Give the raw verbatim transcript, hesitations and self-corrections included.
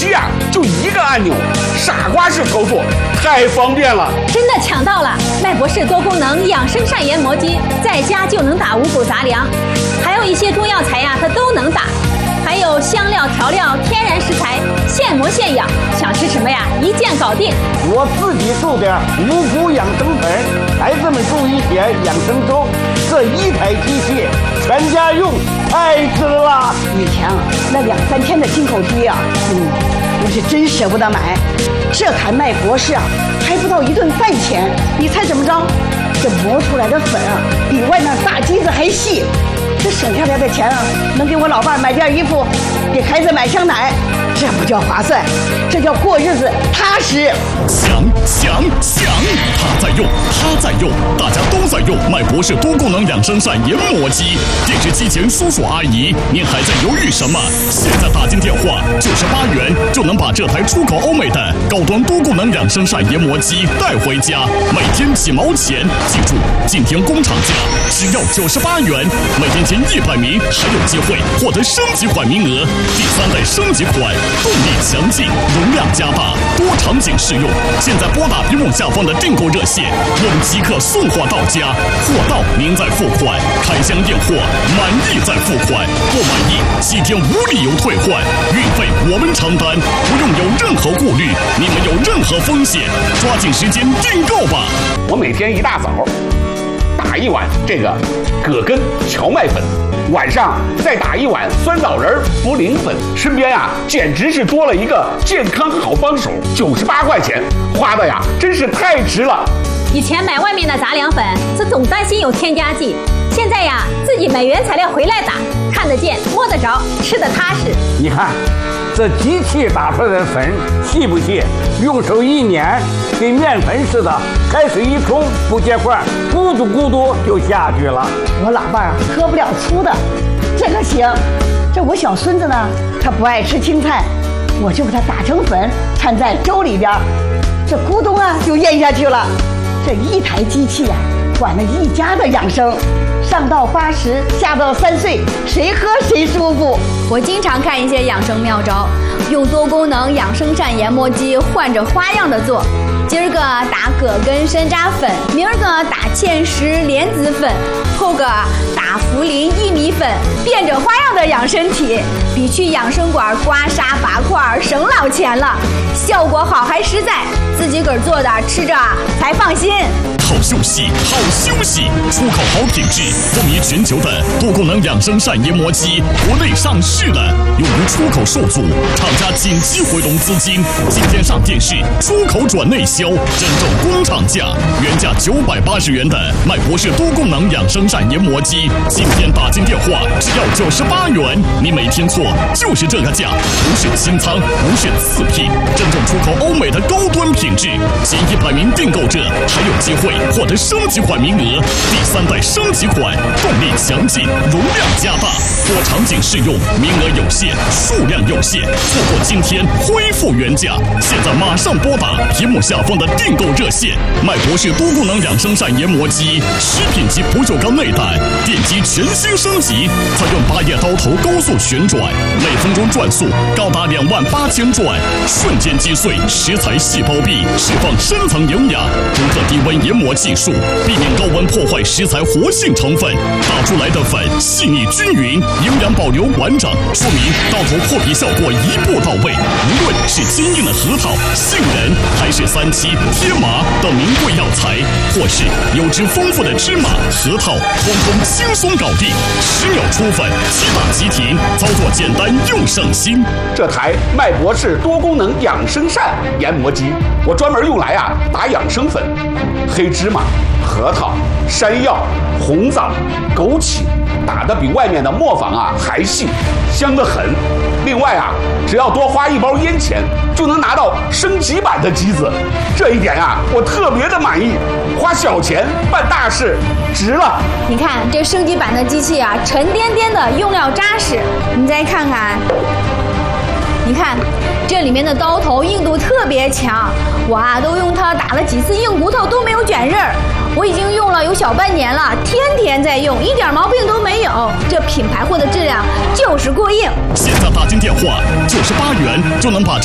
机啊，就一个按钮，傻瓜式操作，太方便了。 真的抢到了！麦博士多功能养生膳研磨机，在家就能打五谷杂粮，还有一些中药材呀，它都能打。还有香料、调料、天然食材，现磨现养，想吃什么呀，一键搞定。 我自己种点五谷养生粉，孩子们种一些养生粥，这一台机器全家用，太值了。 以前啊，那两三千的进口机啊，嗯，我是真舍不得买。这台麦博士啊，还不到一顿饭钱，你猜怎么着？这磨出来的粉啊，比外面大机子还细。这省下来的钱啊，能给我老伴买件衣服，给孩子买箱奶，这不叫划算，这叫过日子踏实。 想想想，他在用，他在用，大家都在用麦博士多功能养生膳研磨机。电视机前叔叔阿姨，您还在犹豫什么？现在打进电话九十八元就能把这台出口欧美的高端多功能养生膳研磨机带回家，每天几毛钱。记住，今天工厂价只要九十八元，每天前一百名还有机会获得升级款名额。第三代升级款，动力强劲，容量加大，多场景适用。现在拨打屏幕下方的订购热线，我们即刻送货到家，货到您再付款，开箱验货，满意再付款，不满意七天无理由退换，运费我们承担，不用有任何顾虑，你们有任何风险，抓紧时间订购吧。 我每天一大早打一碗这个葛根荞麦粉，晚上再打一碗酸枣仁茯苓粉，身边啊简直是多了一个健康好帮手。九十八块钱花的呀，真是太值了。 以前买外面的杂粮粉，这总担心有添加剂，现在呀自己买原材料回来打，看得见摸得着，吃得踏实。 你看这机器打出来的粉细不细？用手一捻，跟面粉似的，开水一冲不结块，咕嘟咕嘟就下去了。 我老伴儿喝不了粗的，这个行。这我小孙子呢，他不爱吃青菜，我就给他打成粉，掺在粥里边，这咕咚啊就咽下去了。这一台机器啊，管了一家的养生。上到八十，下到三岁，谁喝谁舒服。 我经常看一些养生妙招，用多功能养生膳研磨机换着花样的做。今儿个打葛根山楂粉，明儿个打芡实莲子粉，后个打茯苓薏米粉，变着花样的养身体，比去养生馆刮痧拔块省老钱了，效果好还实在，自己个儿做的吃着才放心。 好休息，好休息！出口好品质，风靡全球的多功能养生膳研磨机国内上市了，由于出口受阻，厂家紧急回笼资金，今天上电视，出口转内销，真正工厂价，原价九百八十元的麦博士多功能养生膳研磨机，今天打进电话只要九十八元，你没听错，就是这个价，不是清仓，不是次品，真正出口欧美的高端品质，前一百名订购者还有机会获得升级款名额，第三代升级款，动力强劲，容量加大，多场景适用，名额有限，数量有限，错过今天恢复原价。现在马上拨打屏幕下方的订购热线，麦博士多功能养生膳研磨机，食品级不锈钢内胆，电机全新升级，采用八叶刀头高速旋转，每分钟转速高达两万八千转，瞬间击碎食材细胞壁，释放深层营养，独特低温研磨技术，避免高温破坏食材活性成分，打出来的粉细腻均匀，营养保留完整，说明刀头破皮效果一步到位。无论是坚硬的核桃、杏仁，还是三七、天麻等名贵药材，或是油脂丰富的芝麻、核桃，通通轻松搞定，十秒出粉，即打即停，操作简单又省心。 这台麦博士多功能养生膳研磨机，我专门用来啊打养生粉，黑芝麻、核桃、山药、红枣、枸杞，打得比外面的磨坊啊还细，香得很。另外啊，只要多花一包烟钱，就能拿到升级版的机子，这一点啊，我特别的满意。花小钱办大事，值了。 你看这升级版的机器啊，沉甸甸的，用料扎实。你再看看，你看这里面的刀头硬度特别强，我啊都用它打了几次硬骨头都没有卷刃儿。我已经用了有小半年了，天天在用，一点毛病都没有。这品牌货的质量就是过硬。 现在打进电话九十八元就能把这